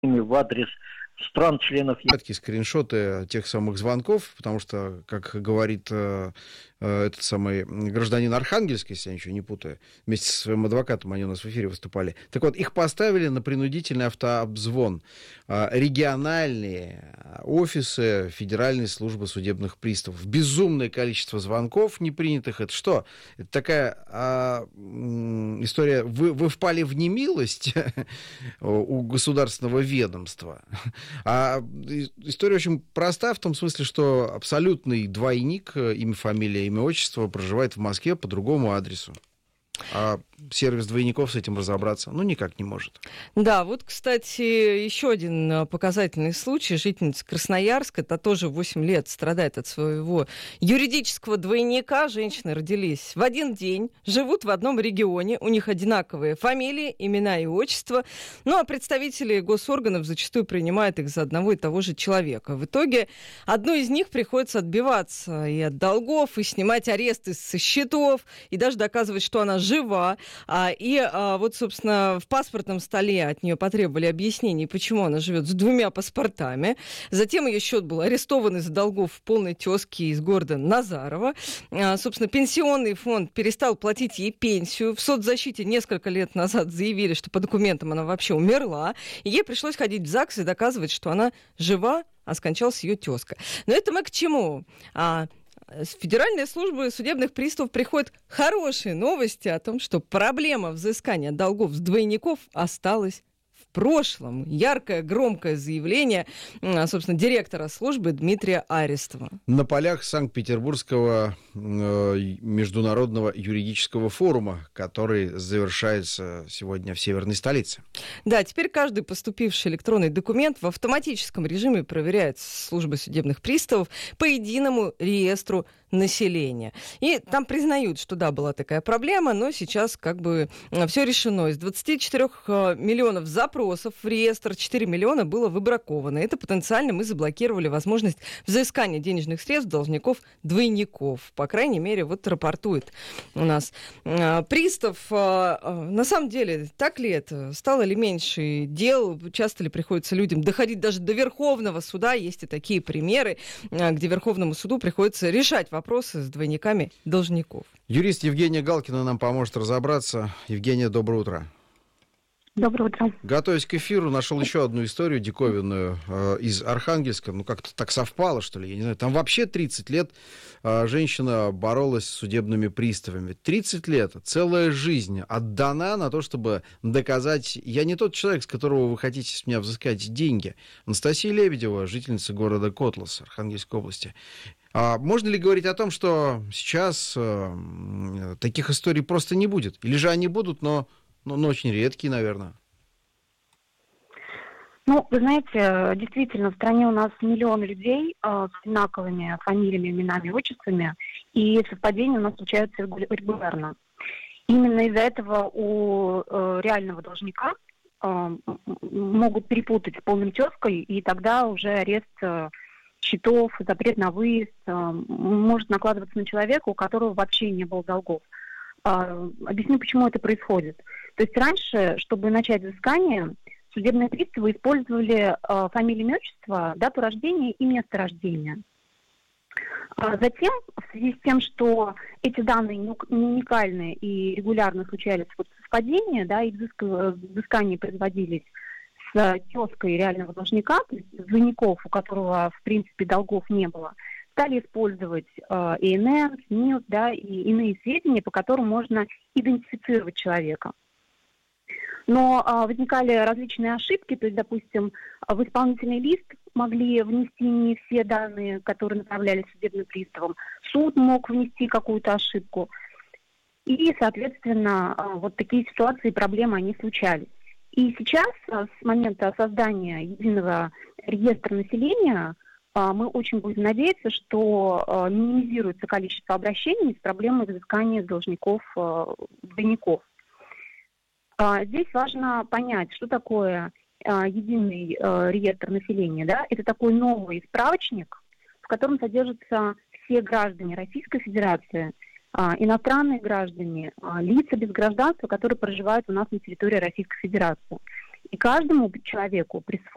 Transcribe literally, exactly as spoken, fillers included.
в адрес стран-членов ЕС. Такие скриншоты тех самых звонков, потому что, как говорит э, э, этот самый гражданин Архангельска, если я ничего не путаю, вместе со своим адвокатом они у нас в эфире выступали. Так вот, их поставили на принудительный автообзвон. Э, региональные офисы Федеральной службы судебных приставов. Безумное количество звонков непринятых. Это что? Это такая э, история. Вы, вы впали в немилость у государственного ведомства. А история очень проста в том смысле, что абсолютный двойник, имя, фамилия, имя, отчество, проживает в Москве по другому адресу. А сервис двойников с этим разобраться, ну, никак не может. Да, вот, кстати, еще один показательный случай. Жительница Красноярска, это тоже восемь лет страдает от своего юридического двойника. Женщины родились в один день, живут в одном регионе, у них одинаковые фамилии, имена и отчества. Ну, а представители госорганов зачастую принимают их за одного и того же человека. В итоге одну из них приходится отбиваться и от долгов, и снимать аресты со счетов, и даже доказывать, что она жива. А, и а, вот, собственно, в паспортном столе от нее потребовали объяснений, почему она живет с двумя паспортами. Затем ее счет был арестован из-за долгов в полной тезке из города Назарова. А, собственно, пенсионный фонд перестал платить ей пенсию. В соцзащите несколько лет назад заявили, что по документам она вообще умерла. И ей пришлось ходить в ЗАГС и доказывать, что она жива, а скончалась ее тезка. Но это мы к чему? А, С Федеральной службы судебных приставов приходят хорошие новости о том, что проблема взыскания долгов с двойников осталась в прошлом. Яркое, громкое заявление, собственно, директора службы Дмитрия Арестова. На полях Санкт-Петербургского э, международного юридического форума, который завершается сегодня в северной столице. Да, теперь каждый поступивший электронный документ в автоматическом режиме проверяется службой судебных приставов по единому реестру населения. И там признают, что да, была такая проблема, но сейчас как бы все решено. Из двадцати четырёх миллионов запросов в реестр четыре миллиона было выбраковано. Это потенциально мы заблокировали возможность взыскания денежных средств должников-двойников. По крайней мере, вот рапортует у нас пристав. На самом деле, так ли это? Стало ли меньше дел? Часто ли приходится людям доходить даже до Верховного суда? Есть и такие примеры, где Верховному суду приходится решать вопросы вопросы с двойниками должников. Юрист Евгения Галкина нам поможет разобраться. Евгения, доброе утро. Доброе утро. Готовясь к эфиру, нашел еще одну историю диковинную э, из Архангельска. Ну, как-то так совпало, что ли, я не знаю. Там вообще тридцать лет э, женщина боролась с судебными приставами. тридцать лет, целая жизнь отдана на то, чтобы доказать... Я не тот человек, с которого вы хотите с меня взыскать деньги. Анастасия Лебедева, жительница города Котлас, Архангельской области. А можно ли говорить о том, что сейчас э, таких историй просто не будет? Или же они будут, но, но, но очень редкие, наверное? Ну, вы знаете, действительно, в стране у нас миллион людей э, с одинаковыми фамилиями, именами, отчествами, и совпадения у нас случаются регулярно. Именно из-за этого у э, реального должника э, могут перепутать с полным тезкой, и тогда уже арест... Э, счетов, запрет на выезд э, может накладываться на человека, у которого вообще не было долгов. Э, объясню, почему это происходит. То есть раньше, чтобы начать взыскание, судебные приставы использовали э, фамилию, имя, отчество, дату рождения и место рождения. А затем, в связи с тем, что эти данные не уникальны и регулярно случались вот совпадения, да, и взыскания производились с тезкой реального должника, то есть двойников, у которого, в принципе, долгов не было, стали использовать э, ИНН, СНИЛС, да, и иные сведения, по которым можно идентифицировать человека. Но э, возникали различные ошибки, то есть, допустим, в исполнительный лист могли внести не все данные, которые направлялись судебным приставом, суд мог внести какую-то ошибку, и, соответственно, э, вот такие ситуации и проблемы, они случались. И сейчас, с момента создания единого реестра населения, мы очень будем надеяться, что минимизируется количество обращений с проблемой взыскания с должников двойников. Здесь важно понять, что такое единый реестр населения. Да? Это такой новый справочник, в котором содержатся все граждане Российской Федерации, иностранные граждане, лица без гражданства, которые проживают у нас на территории Российской Федерации. И каждому человеку присвоено